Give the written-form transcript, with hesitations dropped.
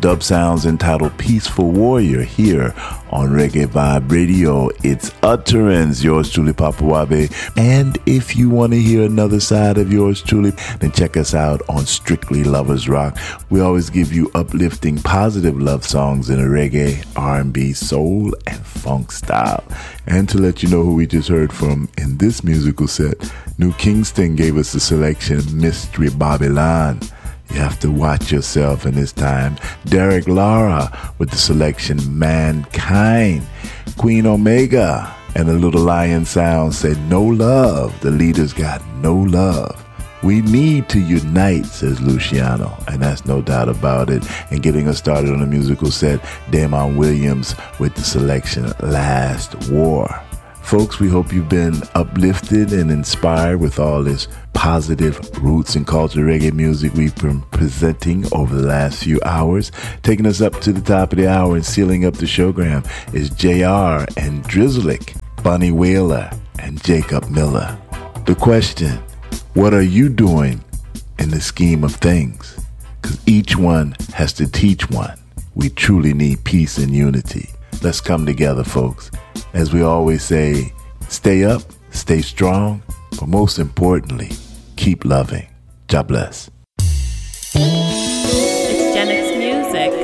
dub sounds entitled Peaceful Warrior here on Reggae Vibe Radio. It's Utterance, yours truly, Papa Wabe. And if you want to hear another side of yours truly, then check us out on Strictly Lovers Rock. We always give you uplifting, positive love songs in a reggae, R&B, soul, and funk style. And to let you know who we just heard from in this musical set, New Kingston gave us the selection Mystery Babylon. You have to watch yourself in this time. Derek Lara with the selection Mankind. Queen Omega and the Little Lion Sound said no love. The leaders got no love. We need to unite, says Luciano, and that's no doubt about it. And getting us started on the musical set, Damon Williams with the selection Last War. Folks, we hope you've been uplifted and inspired with all this positive roots and culture reggae music we've been presenting over the last few hours. Taking us up to the top of the hour and sealing up the showgram is JR and Drizzlick, Bunny Wailer, and Jacob Miller. The question, what are you doing in the scheme of things? Because each one has to teach one. We truly need peace and unity. Let's come together, folks. As we always say, stay up, stay strong, but most importantly, keep loving. God bless. It's Gen X Music.